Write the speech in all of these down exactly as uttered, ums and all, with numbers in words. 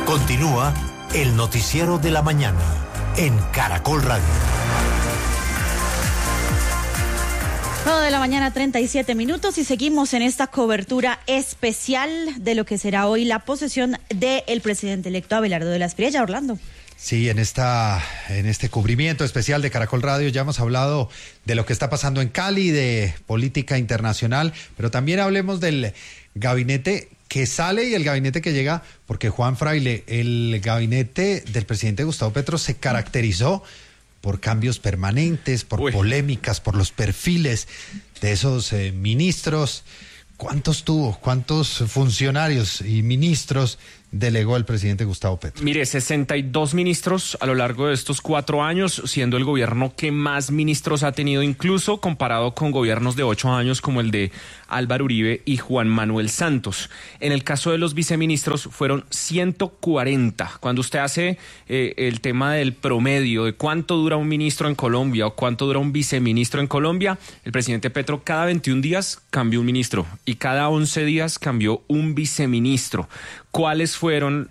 Continúa el noticiero de la mañana en Caracol Radio. nueve de la mañana, treinta y siete minutos, y seguimos en esta cobertura especial de lo que será hoy la posesión del presidente electo Abelardo de la Espriella. Orlando. Sí, en esta, en este cubrimiento especial de Caracol Radio ya hemos hablado de lo que está pasando en Cali, de política internacional, pero también hablemos del gabinete que sale y el gabinete que llega, porque Juan Fraile, el gabinete del presidente Gustavo Petro se caracterizó por cambios permanentes, por Uy. polémicas, por los perfiles de esos eh, ministros. ¿Cuántos tuvo? ¿Cuántos funcionarios y ministros delegó el presidente Gustavo Petro? Mire, sesenta y dos ministros a lo largo de estos cuatro años, siendo el gobierno que más ministros ha tenido, incluso comparado con gobiernos de ocho años como el de Álvaro Uribe y Juan Manuel Santos. En el caso de los viceministros fueron ciento cuarenta. Cuando usted hace eh, el tema del promedio de cuánto dura un ministro en Colombia o cuánto dura un viceministro en Colombia, el presidente Petro cada veintiún días cambió un ministro y cada once días cambió un viceministro. ¿Cuáles fueron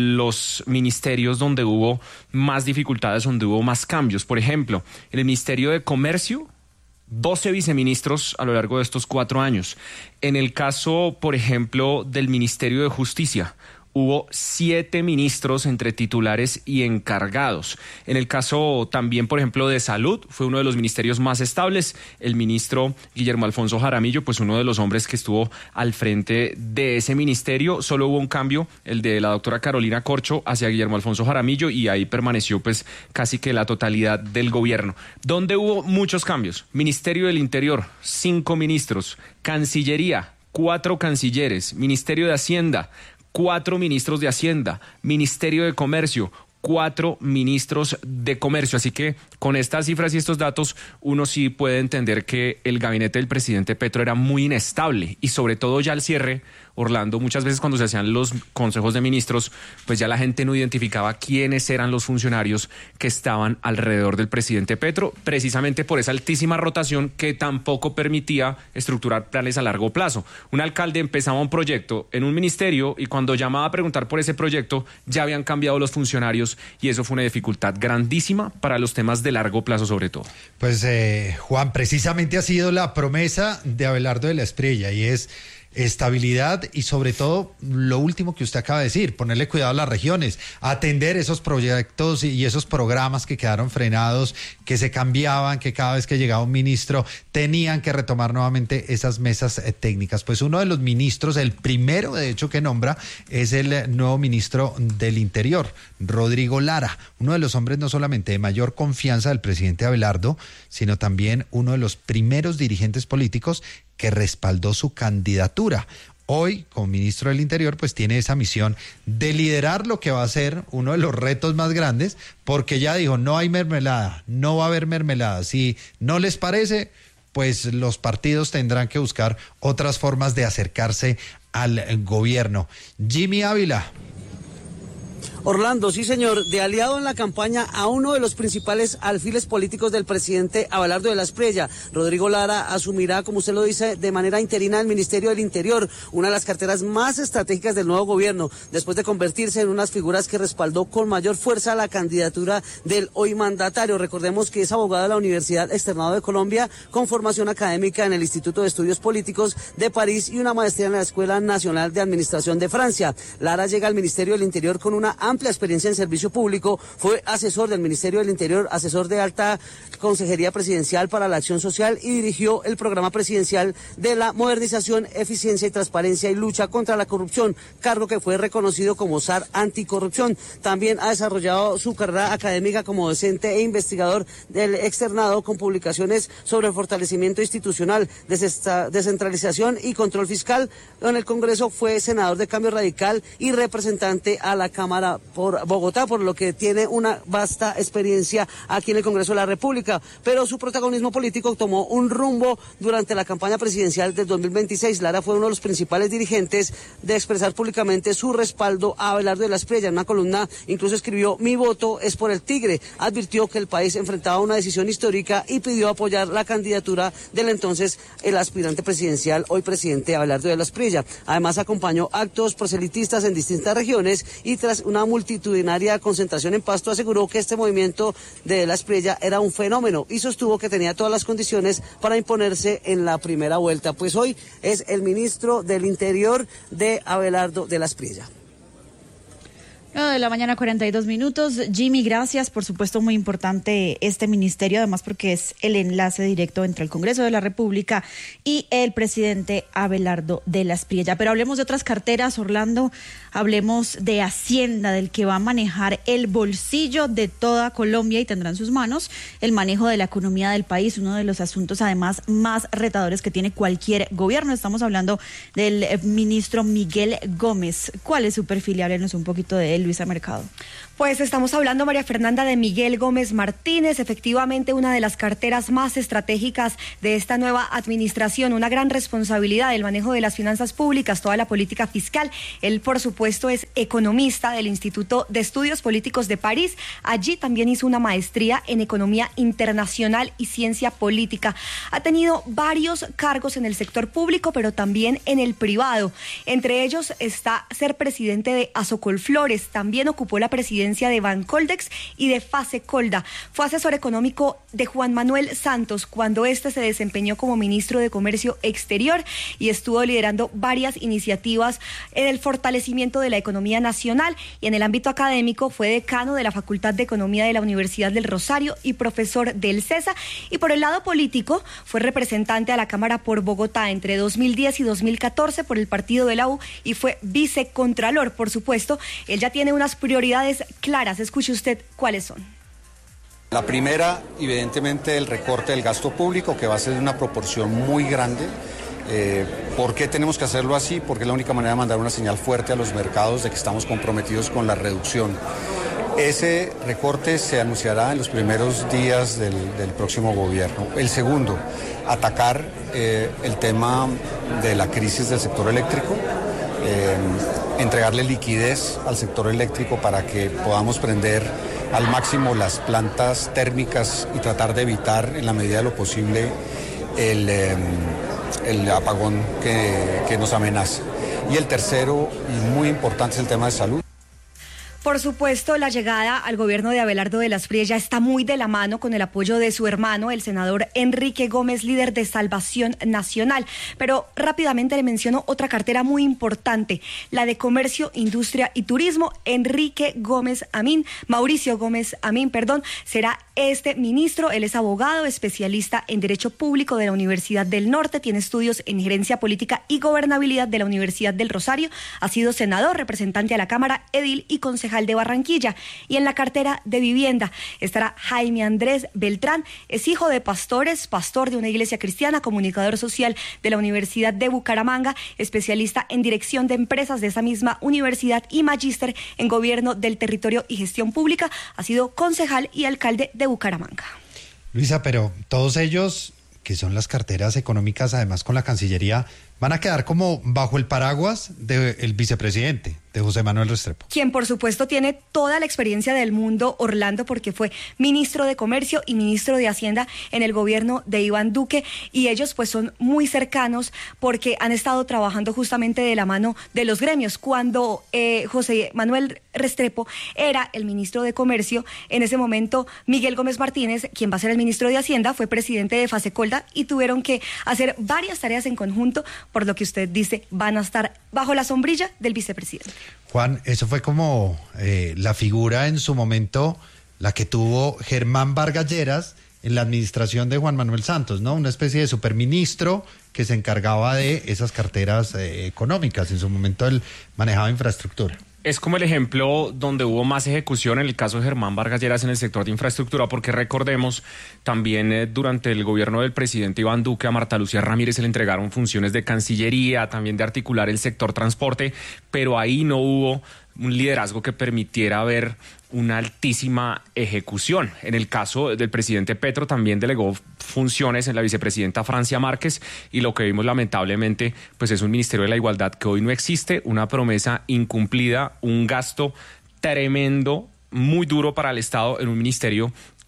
los ministerios donde hubo más dificultades, donde hubo más cambios? Por ejemplo, en el Ministerio de Comercio, doce viceministros a lo largo de estos cuatro años. En el caso, por ejemplo, del Ministerio de Justicia, hubo siete ministros entre titulares y encargados. En el caso también, por ejemplo, de salud, fue uno de los ministerios más estables. El ministro Guillermo Alfonso Jaramillo, pues uno de los hombres que estuvo al frente de ese ministerio. Solo hubo un cambio, el de la doctora Carolina Corcho hacia Guillermo Alfonso Jaramillo, y ahí permaneció pues casi que la totalidad del gobierno. ¿Dónde hubo muchos cambios? Ministerio del Interior, cinco ministros. Cancillería, cuatro cancilleres. Ministerio de Hacienda, cuatro ministros de Hacienda. Ministerio de Comercio, cuatro ministros de Comercio. Así que con estas cifras y estos datos uno sí puede entender que el gabinete del presidente Petro era muy inestable, y sobre todo ya al cierre, Orlando, muchas veces cuando se hacían los consejos de ministros, pues ya la gente no identificaba quiénes eran los funcionarios que estaban alrededor del presidente Petro, precisamente por esa altísima rotación que tampoco permitía estructurar planes a largo plazo. Un alcalde empezaba un proyecto en un ministerio y cuando llamaba a preguntar por ese proyecto ya habían cambiado los funcionarios, y eso fue una dificultad grandísima para los temas de largo plazo sobre todo. Pues eh, Juan, precisamente ha sido la promesa de Abelardo de la Espriella, y es estabilidad y sobre todo lo último que usted acaba de decir, ponerle cuidado a las regiones, atender esos proyectos y esos programas que quedaron frenados, que se cambiaban, que cada vez que llegaba un ministro tenían que retomar nuevamente esas mesas eh, técnicas. Pues uno de los ministros, el primero de hecho que nombra, es el nuevo ministro del Interior, Rodrigo Lara, uno de los hombres no solamente de mayor confianza del presidente Abelardo, sino también uno de los primeros dirigentes políticos que respaldó su candidatura. Hoy, como ministro del Interior, pues tiene esa misión de liderar lo que va a ser uno de los retos más grandes, porque ya dijo, no hay mermelada, no va a haber mermelada. Si no les parece, pues los partidos tendrán que buscar otras formas de acercarse al gobierno. Jimmy Ávila. Orlando, sí señor, de aliado en la campaña a uno de los principales alfiles políticos del presidente Abelardo de la Espriella, Rodrigo Lara asumirá, como usted lo dice, de manera interina el Ministerio del Interior, una de las carteras más estratégicas del nuevo gobierno, después de convertirse en unas figuras que respaldó con mayor fuerza la candidatura del hoy mandatario. Recordemos que es abogado de la Universidad Externado de Colombia, con formación académica en el Instituto de Estudios Políticos de París y una maestría en la Escuela Nacional de Administración de Francia. Lara llega al Ministerio del Interior con una amplia experiencia en servicio público, fue asesor del Ministerio del Interior, asesor de alta Consejería Presidencial para la Acción Social y dirigió el programa presidencial de la modernización, eficiencia y transparencia y lucha contra la corrupción, cargo que fue reconocido como S A R Anticorrupción. También ha desarrollado su carrera académica como docente e investigador del externado con publicaciones sobre el fortalecimiento institucional, descentralización y control fiscal. En el Congreso fue senador de Cambio Radical y representante a la Cámara por Bogotá, por lo que tiene una vasta experiencia aquí en el Congreso de la República, pero su protagonismo político tomó un rumbo durante la campaña presidencial del dos mil veintiséis. Lara fue uno de los principales dirigentes de expresar públicamente su respaldo a Abelardo de la Espriella. En una columna incluso escribió: mi voto es por el Tigre. Advirtió que el país enfrentaba una decisión histórica y pidió apoyar la candidatura del entonces el aspirante presidencial, hoy presidente Abelardo de la Espriella. Además acompañó actos proselitistas en distintas regiones y tras una multitudinaria concentración en Pasto, aseguró que este movimiento de la Espriella era un fenómeno y sostuvo que tenía todas las condiciones para imponerse en la primera vuelta. Pues hoy es el ministro del Interior de Abelardo de la Espriella. nueve de la mañana, cuarenta y dos minutos. Jimmy, gracias. Por supuesto, muy importante este ministerio, además porque es el enlace directo entre el Congreso de la República y el presidente Abelardo de la Espriella. Pero hablemos de otras carteras, Orlando. Hablemos de Hacienda, del que va a manejar el bolsillo de toda Colombia y tendrá en sus manos el manejo de la economía del país, uno de los asuntos además más retadores que tiene cualquier gobierno. Estamos hablando del ministro Miguel Gómez. ¿Cuál es su perfil? Háblenos un poquito de él, Luisa Mercado. Pues estamos hablando, María Fernanda, de Miguel Gómez Martínez, efectivamente una de las carteras más estratégicas de esta nueva administración, una gran responsabilidad del manejo de las finanzas públicas, toda la política fiscal. Él, por supuesto, es economista del Instituto de Estudios Políticos de París. Allí también hizo una maestría en Economía Internacional y Ciencia Política. Ha tenido varios cargos en el sector público, pero también en el privado. Entre ellos está ser presidente de Asocolflores. También ocupó la presidencia de Bancoldex y de Fasecolda. Fue asesor económico de Juan Manuel Santos cuando éste se desempeñó como ministro de Comercio Exterior y estuvo liderando varias iniciativas en el fortalecimiento de la economía nacional, y en el ámbito académico fue decano de la Facultad de Economía de la Universidad del Rosario y profesor del CESA, y por el lado político fue representante a la Cámara por Bogotá entre dos mil diez y dos mil catorce por el partido de la U y fue vicecontralor. Por supuesto, él ya tiene unas prioridades claras. Escuche usted cuáles son. La primera, evidentemente, el recorte del gasto público, que va a ser de una proporción muy grande. Eh, ¿Por qué tenemos que hacerlo así? Porque es la única manera de mandar una señal fuerte a los mercados de que estamos comprometidos con la reducción. Ese recorte se anunciará en los primeros días del, del próximo gobierno. El segundo, atacar eh, el tema de la crisis del sector eléctrico. Eh, entregarle liquidez al sector eléctrico para que podamos prender al máximo las plantas térmicas y tratar de evitar en la medida de lo posible el, eh, el apagón que, que nos amenaza. Y el tercero, y muy importante, es el tema de salud. Por supuesto, la llegada al gobierno de Abelardo de la Espriella está muy de la mano con el apoyo de su hermano, el senador Enrique Gómez, líder de Salvación Nacional. Pero rápidamente le menciono otra cartera muy importante, la de Comercio, Industria y Turismo. Enrique Gómez Amín, Mauricio Gómez Amín, perdón, será este ministro. Él es abogado, especialista en Derecho Público de la Universidad del Norte, tiene estudios en Gerencia Política y Gobernabilidad de la Universidad del Rosario, ha sido senador, representante a la Cámara, edil y concejal de Barranquilla. Y en la cartera de Vivienda estará Jaime Andrés Beltrán, es hijo de pastores, pastor de una iglesia cristiana, comunicador social de la Universidad de Bucaramanga, especialista en dirección de empresas de esa misma universidad y magíster en Gobierno del Territorio y Gestión Pública. Ha sido concejal y alcalde de Bucaramanga. Luisa, pero todos ellos, que son las carteras económicas, además con la Cancillería, van a quedar como bajo el paraguas del vicepresidente, de José Manuel Restrepo. Quien por supuesto tiene toda la experiencia del mundo, Orlando, porque fue ministro de Comercio y ministro de Hacienda en el gobierno de Iván Duque, y ellos pues son muy cercanos porque han estado trabajando justamente de la mano de los gremios. Cuando eh, José Manuel Restrepo era el ministro de Comercio, en ese momento Miguel Gómez Martínez, quien va a ser el ministro de Hacienda, fue presidente de Fasecolda y tuvieron que hacer varias tareas en conjunto, por lo que usted dice, van a estar bajo la sombrilla del vicepresidente. Juan, eso fue como eh, la figura en su momento, la que tuvo Germán Vargas Lleras en la administración de Juan Manuel Santos, ¿no? Una especie de superministro que se encargaba de esas carteras eh, económicas. En su momento él manejaba infraestructura. Es como el ejemplo donde hubo más ejecución en el caso de Germán Vargas Lleras en el sector de infraestructura, porque recordemos, también eh, durante el gobierno del presidente Iván Duque a Marta Lucía Ramírez se le entregaron funciones de Cancillería, también de articular el sector transporte, pero ahí no hubo un liderazgo que permitiera ver una altísima ejecución. En el caso del presidente Petro también delegó funciones en la vicepresidenta Francia Márquez, y lo que vimos lamentablemente pues es un Ministerio de la Igualdad que hoy no existe, una promesa incumplida, un gasto tremendo, muy duro para el Estado en un ministerio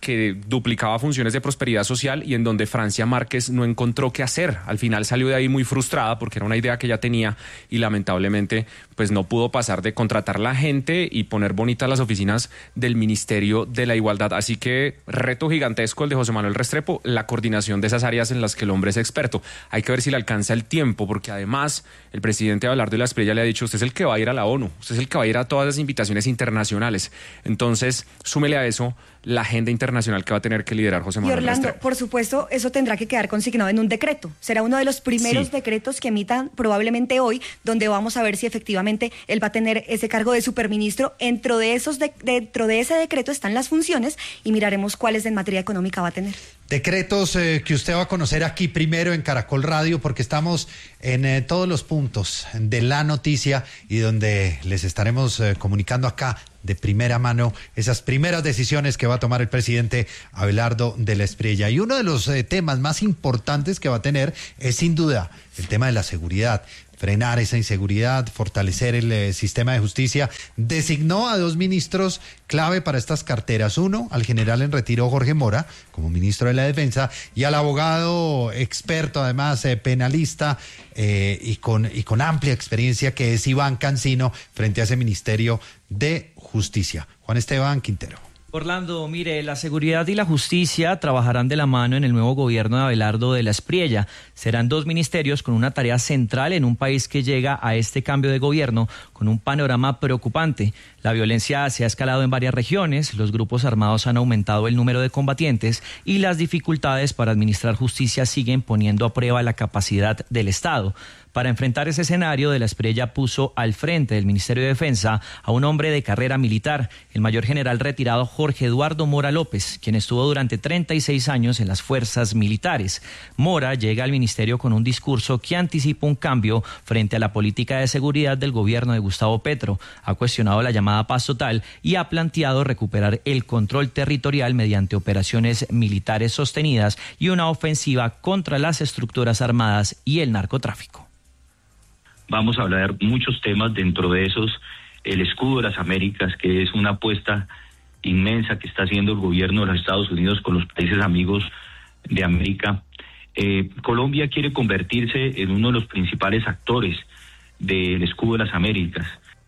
que duplicaba funciones de prosperidad social y en donde Francia Márquez no encontró qué hacer. Al final salió de ahí muy frustrada porque era una idea que ya tenía y lamentablemente pues no pudo pasar de contratar la gente y poner bonitas las oficinas del Ministerio de la Igualdad. Así que reto gigantesco el de José Manuel Restrepo, la coordinación de esas áreas en las que el hombre es experto. Hay que ver si le alcanza el tiempo, porque además el presidente Abelardo de la Espriella le ha dicho: usted es el que va a ir a la ONU, usted es el que va a ir a todas las invitaciones internacionales. Entonces, súmele a eso la agenda internacional que va a tener que liderar José Manuel Restrepo. Y Orlando, Restrepo. por supuesto, eso tendrá que quedar consignado en un decreto. Será uno de los primeros sí. decretos que emitan probablemente hoy, donde vamos a ver si efectivamente él va a tener ese cargo de superministro. Dentro de esos de, dentro de ese decreto están las funciones y miraremos cuáles en materia económica va a tener. Decretos eh, que usted va a conocer aquí primero en Caracol Radio, porque estamos en eh, todos los puntos de la noticia y donde les estaremos eh, comunicando acá de primera mano esas primeras decisiones que va a tomar el presidente Abelardo de la Espriella. Y uno de los eh, temas más importantes que va a tener es sin duda el tema de la seguridad. Frenar esa inseguridad, fortalecer el eh, sistema de justicia. Designó a dos ministros clave para estas carteras. Uno, al general en retiro Jorge Mora, como ministro de la Defensa, y al abogado experto, además eh, penalista, eh, y, con, y con amplia experiencia, que es Iván Cancino, frente a ese Ministerio de Justicia. Juan Esteban Quintero. Orlando, mire, la seguridad y la justicia trabajarán de la mano en el nuevo gobierno de Abelardo de la Espriella. Serán dos ministerios con una tarea central en un país que llega a este cambio de gobierno con un panorama preocupante. La violencia se ha escalado en varias regiones, los grupos armados han aumentado el número de combatientes y las dificultades para administrar justicia siguen poniendo a prueba la capacidad del Estado. Para enfrentar ese escenario, de la Espriella puso al frente del Ministerio de Defensa a un hombre de carrera militar, el mayor general retirado Jorge Eduardo Mora López, quien estuvo durante treinta y seis años en las fuerzas militares. Mora llega al ministerio con un discurso que anticipa un cambio frente a la política de seguridad del gobierno de Gustavo Petro. Ha cuestionado la llamada paz total y ha planteado recuperar el control territorial mediante operaciones militares sostenidas y una ofensiva contra las estructuras armadas y el narcotráfico. Vamos a hablar muchos temas, dentro de esos el escudo de las Américas, que es una apuesta inmensa que está haciendo el gobierno de los Estados Unidos con los países amigos de América. Eh, Colombia quiere convertirse en uno de los principales actores del escudo de las Américas.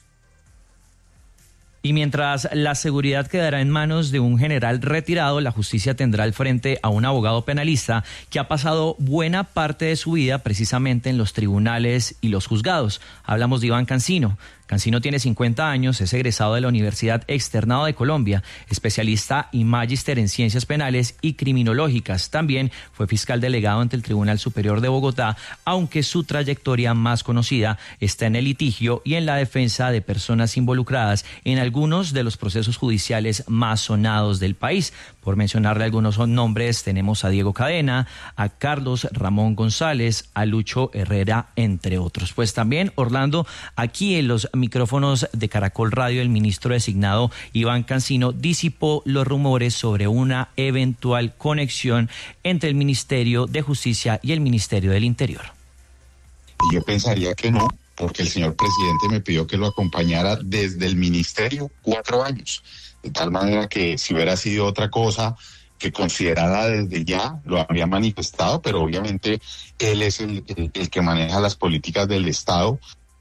Y mientras la seguridad quedará en manos de un general retirado, la justicia tendrá al frente a un abogado penalista que ha pasado buena parte de su vida precisamente en los tribunales y los juzgados. Hablamos de Iván Cancino. Cancino tiene cincuenta años, es egresado de la Universidad Externado de Colombia, especialista y magíster en ciencias penales y criminológicas. También fue fiscal delegado ante el Tribunal Superior de Bogotá, aunque su trayectoria más conocida está en el litigio y en la defensa de personas involucradas en algunos de los procesos judiciales más sonados del país. Por mencionarle algunos nombres, tenemos a Diego Cadena, a Carlos Ramón González, a Lucho Herrera, entre otros. Pues también, Orlando, aquí en los micrófonos de Caracol Radio, el ministro designado Iván Cancino disipó los rumores sobre una eventual conexión entre el Ministerio de Justicia y el Ministerio del Interior. Yo pensaría que no, porque el señor presidente me pidió que lo acompañara desde el ministerio cuatro años, de tal manera que si hubiera sido otra cosa que considerara desde ya, lo habría manifestado, pero obviamente él es el, el, el que maneja las políticas del Estado.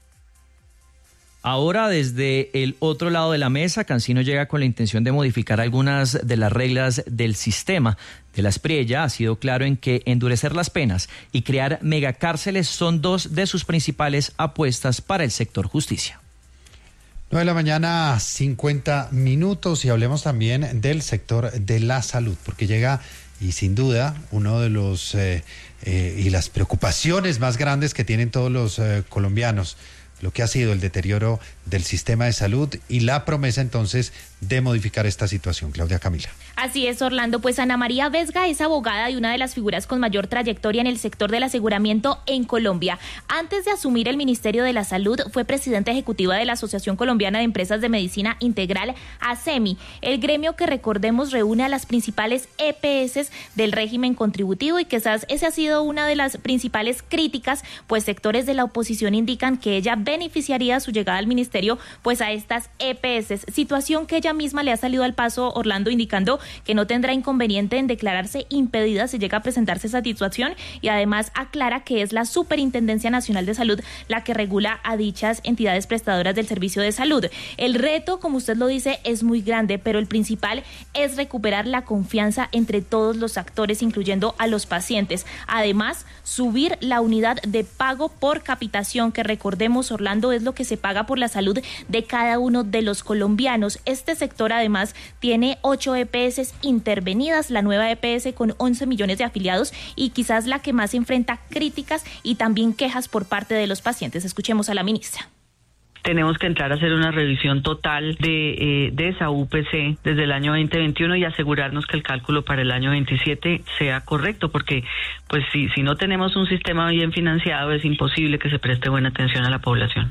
Ahora, desde el otro lado de la mesa, Cancino llega con la intención de modificar algunas de las reglas del sistema. De la Espriella ha sido claro en que endurecer las penas y crear megacárceles son dos de sus principales apuestas para el sector justicia. nueve de la mañana, cincuenta minutos, y hablemos también del sector de la salud, porque llega, y sin duda, uno de los eh, eh, y las preocupaciones más grandes que tienen todos los eh, colombianos, lo que ha sido el deterioro del sistema de salud y la promesa entonces de modificar esta situación. Claudia Camila. Así es, Orlando. Pues Ana María Vesga es abogada y una de las figuras con mayor trayectoria en el sector del aseguramiento en Colombia. Antes de asumir el Ministerio de la Salud, fue presidenta ejecutiva de la Asociación Colombiana de Empresas de Medicina Integral, ASEMI, el gremio que, recordemos, reúne a las principales E P S del régimen contributivo, y quizás esa ha sido una de las principales críticas, pues sectores de la oposición indican que ella beneficiaría su llegada al Ministerio ministerio pues a estas E P S, situación que ella misma le ha salido al paso, Orlando, indicando que no tendrá inconveniente en declararse impedida si llega a presentarse esa situación, y además aclara que es la Superintendencia Nacional de Salud la que regula a dichas entidades prestadoras del servicio de salud. El reto, como usted lo dice, es muy grande, pero el principal es recuperar la confianza entre todos los actores, incluyendo a los pacientes. Además, subir la unidad de pago por capitación, que recordemos, Orlando, es lo que se paga por la salud de cada uno de los colombianos. Este sector además tiene ocho E P S intervenidas, la nueva E P S con once millones de afiliados y quizás la que más enfrenta críticas y también quejas por parte de los pacientes. Escuchemos a la ministra. Tenemos que entrar a hacer una revisión total de, eh, de esa U P C desde el año veinte veintiuno y asegurarnos que el cálculo para el año veintisiete sea correcto, porque pues si, si no tenemos un sistema bien financiado es imposible que se preste buena atención a la población.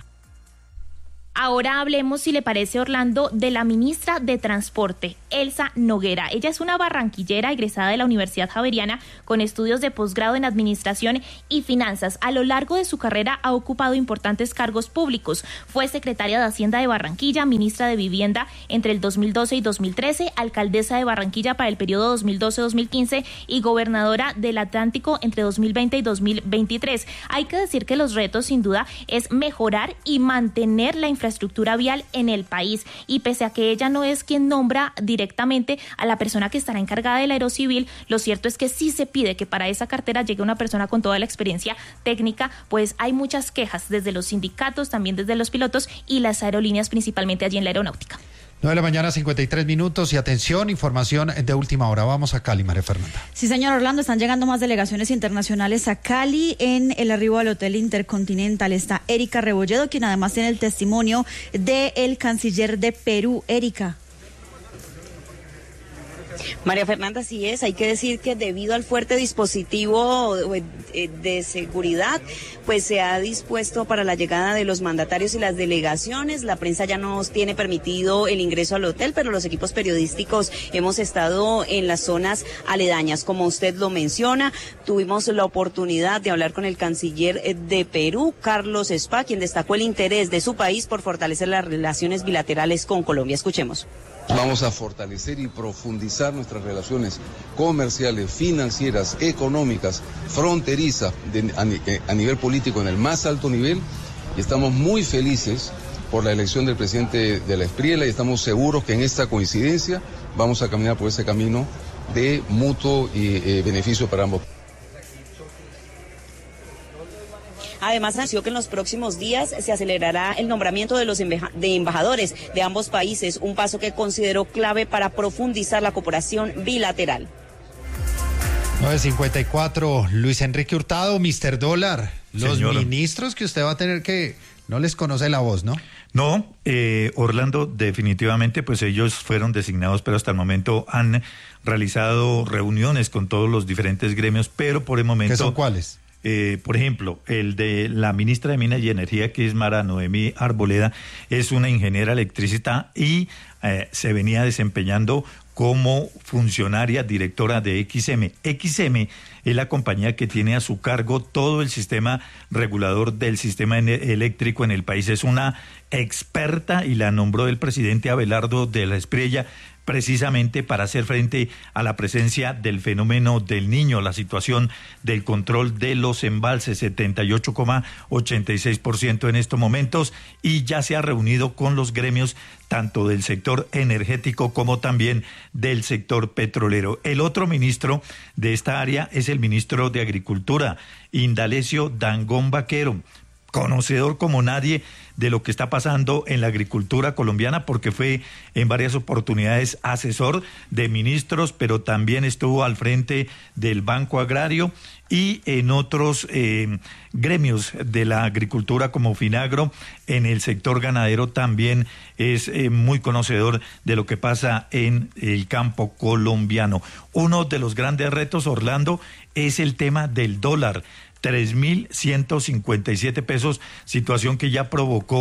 Ahora hablemos, si le parece, Orlando, de la ministra de Transporte, Elsa Noguera. Ella es una barranquillera egresada de la Universidad Javeriana con estudios de posgrado en Administración y Finanzas. A lo largo de su carrera ha ocupado importantes cargos públicos. Fue secretaria de Hacienda de Barranquilla, ministra de Vivienda entre el dos mil doce y dos mil trece, alcaldesa de Barranquilla para el periodo dos mil doce a dos mil quince y gobernadora del Atlántico entre dos mil veinte y dos mil veintitrés. Hay que decir que los retos, sin duda, es mejorar y mantener la infraestructura infraestructura vial en el país, y pese a que ella no es quien nombra directamente a la persona que estará encargada del aerocivil, lo cierto es que sí se pide que para esa cartera llegue una persona con toda la experiencia técnica, pues hay muchas quejas desde los sindicatos, también desde los pilotos y las aerolíneas, principalmente allí en la aeronáutica. nueve de la mañana, cincuenta y tres minutos, y atención, información de última hora. Vamos a Cali, María Fernanda. Sí, señor Orlando, están llegando más delegaciones internacionales a Cali. En el arribo al Hotel Intercontinental está Erika Rebolledo, quien además tiene el testimonio del canciller de Perú. Erika. María Fernanda, así es, hay que decir que debido al fuerte dispositivo de seguridad, pues se ha dispuesto para la llegada de los mandatarios y las delegaciones. La prensa ya nos tiene permitido el ingreso al hotel, pero los equipos periodísticos hemos estado en las zonas aledañas. Como usted lo menciona, tuvimos la oportunidad de hablar con el canciller de Perú, Carlos Spa, quien destacó el interés de su país por fortalecer las relaciones bilaterales con Colombia. Escuchemos. Vamos a fortalecer y profundizar nuestras relaciones comerciales, financieras, económicas, fronterizas, de, a, a nivel político en el más alto nivel, y estamos muy felices por la elección del presidente de la Espriella y estamos seguros que en esta coincidencia vamos a caminar por ese camino de mutuo y, eh, beneficio para ambos. Además, anunció que en los próximos días se acelerará el nombramiento de los embaja- de embajadores de ambos países, un paso que consideró clave para profundizar la cooperación bilateral. nueve cincuenta y cuatro, Luis Enrique Hurtado, mister Dólar. Los Señor. ministros que usted va a tener que... No les conoce la voz, ¿no? No, eh, Orlando, definitivamente, pues ellos fueron designados, pero hasta el momento han realizado reuniones con todos los diferentes gremios, pero por el momento... ¿Qué son cuáles? Eh, por ejemplo, el de la ministra de Minas y Energía, que es Mara Noemí Arboleda, es una ingeniera electricista y eh, se venía desempeñando como funcionaria directora de X M. X M es la compañía que tiene a su cargo todo el sistema regulador del sistema eléctrico en el país. Es una experta y la nombró el presidente Abelardo de la Espriella precisamente para hacer frente a la presencia del fenómeno del Niño, la situación del control de los embalses, setenta y ocho coma ochenta y seis por ciento en estos momentos, y ya se ha reunido con los gremios tanto del sector energético como también del sector petrolero. El otro ministro de esta área es el ministro de Agricultura, Indalecio Dangond Vaquero, conocedor como nadie de lo que está pasando en la agricultura colombiana, porque fue en varias oportunidades asesor de ministros, pero también estuvo al frente del Banco Agrario y en otros eh, gremios de la agricultura como Finagro. En el sector ganadero también es eh, muy conocedor de lo que pasa en el campo colombiano. Uno de los grandes retos, Orlando, es el tema del dólar. tres mil ciento cincuenta y siete pesos, situación que ya provocó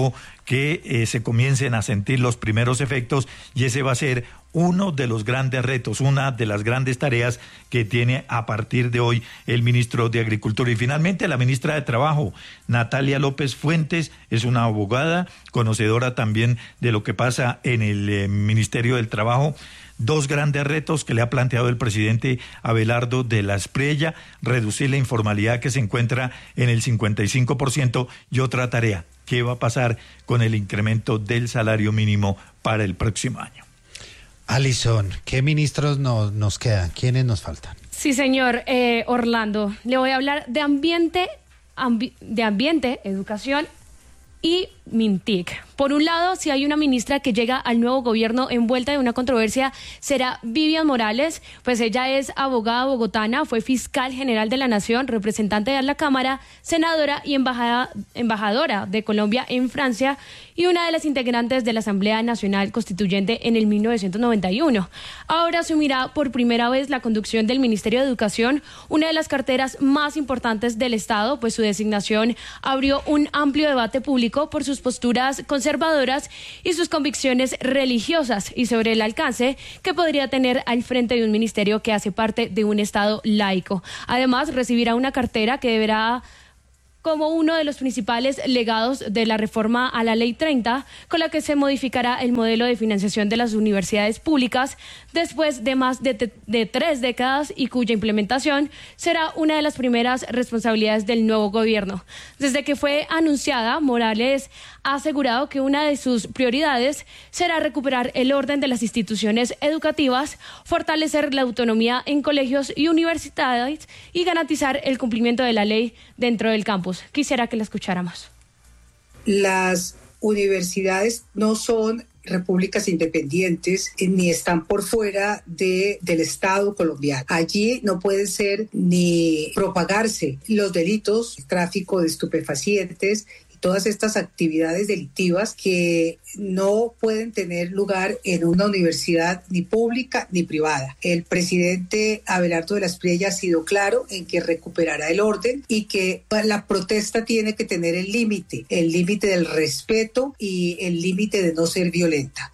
que eh, se comiencen a sentir los primeros efectos, y ese va a ser uno de los grandes retos, una de las grandes tareas que tiene a partir de hoy el ministro de Agricultura. Y finalmente la ministra de Trabajo, Natalia López Fuentes, es una abogada, conocedora también de lo que pasa en el eh, Ministerio del Trabajo. Dos grandes retos que le ha planteado el presidente Abelardo de la Espriella: reducir la informalidad, que se encuentra en el cincuenta y cinco por ciento, y otra tarea: ¿qué va a pasar con el incremento del salario mínimo para el próximo año? Alison, ¿qué ministros nos, nos quedan? ¿Quiénes nos faltan? Sí, señor eh, Orlando. Le voy a hablar de ambiente, ambi- de ambiente, educación y MINTIC. Por un lado, si hay una ministra que llega al nuevo gobierno envuelta en una controversia, será Vivian Morales, pues ella es abogada bogotana, fue fiscal general de la Nación, representante de la Cámara, senadora y embajada, embajadora de Colombia en Francia, y una de las integrantes de la Asamblea Nacional Constituyente en el mil novecientos noventa y uno. Ahora asumirá por primera vez la conducción del Ministerio de Educación, una de las carteras más importantes del Estado, pues su designación abrió un amplio debate público por sus posturas conservadoras y sus convicciones religiosas, y sobre el alcance que podría tener al frente de un ministerio que hace parte de un Estado laico. Además, recibirá una cartera que deberá, como uno de los principales legados de la reforma a la Ley treinta, con la que se modificará el modelo de financiación de las universidades públicas después de más de, te- de tres décadas, y cuya implementación será una de las primeras responsabilidades del nuevo gobierno. Desde que fue anunciada, Morales ha asegurado que una de sus prioridades será recuperar el orden de las instituciones educativas, fortalecer la autonomía en colegios y universidades y garantizar el cumplimiento de la ley dentro del campus. Quisiera que la escucháramos. Las universidades no son repúblicas independientes ni están por fuera de, del Estado colombiano. Allí no pueden ser ni propagarse los delitos, tráfico de estupefacientes, todas estas actividades delictivas que no pueden tener lugar en una universidad ni pública ni privada. El presidente Abelardo de la Espriella ha sido claro en que recuperará el orden y que la protesta tiene que tener el límite, el límite del respeto y el límite de no ser violenta.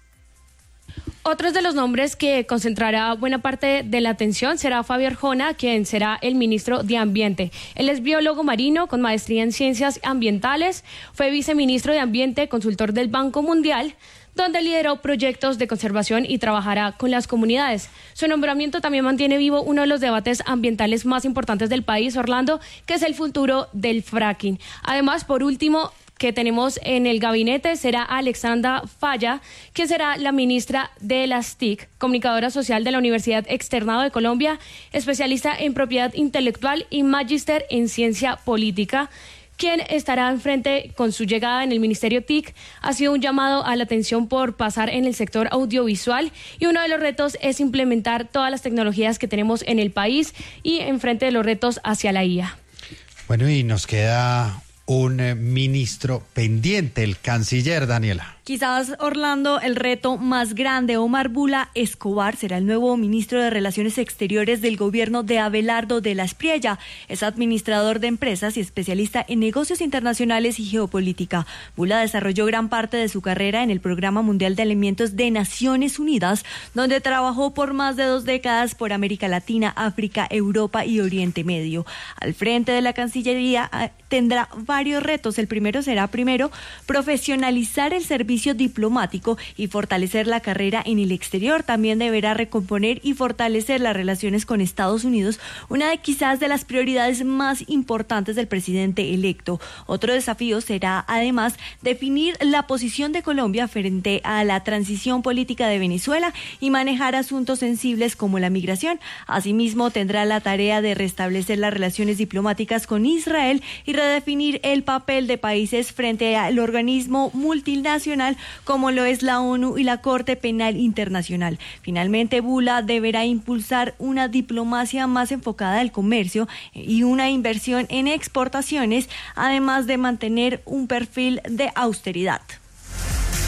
Otros de los nombres que concentrará buena parte de la atención será Fabio Arjona, quien será el ministro de Ambiente. Él es biólogo marino con maestría en ciencias ambientales, fue viceministro de Ambiente, consultor del Banco Mundial, donde lideró proyectos de conservación y trabajará con las comunidades. Su nombramiento también mantiene vivo uno de los debates ambientales más importantes del país, Orlando, que es el futuro del fracking. Además, por último, que tenemos en el gabinete será Alexandra Falla, que será la ministra de las T I C, comunicadora social de la Universidad Externado de Colombia, especialista en propiedad intelectual y magíster en ciencia política, quien estará enfrente con su llegada en el Ministerio T I C. Ha sido un llamado a la atención por pasar en el sector audiovisual, y uno de los retos es implementar todas las tecnologías que tenemos en el país y enfrente de los retos hacia la I A. Bueno, y nos queda un eh, ministro pendiente, el canciller, Daniela. Quizás, Orlando, el reto más grande. Omar Bula Escobar será el nuevo ministro de Relaciones Exteriores del gobierno de Abelardo de la Espriella. Es administrador de empresas y especialista en negocios internacionales y geopolítica. Bula desarrolló gran parte de su carrera en el Programa Mundial de Alimentos de Naciones Unidas, donde trabajó por más de dos décadas por América Latina, África, Europa y Oriente Medio. Al frente de la Cancillería tendrá varios retos. El primero será, primero, profesionalizar el servicio diplomático y fortalecer la carrera en el exterior. También deberá recomponer y fortalecer las relaciones con Estados Unidos, una de quizás de las prioridades más importantes del presidente electo. Otro desafío será, además, definir la posición de Colombia frente a la transición política de Venezuela y manejar asuntos sensibles como la migración. Asimismo, tendrá la tarea de restablecer las relaciones diplomáticas con Israel y redefinir el papel de países frente al organismo multinacional como lo es la ONU y la Corte Penal Internacional. Finalmente, Bula deberá impulsar una diplomacia más enfocada al comercio y una inversión en exportaciones, además de mantener un perfil de austeridad.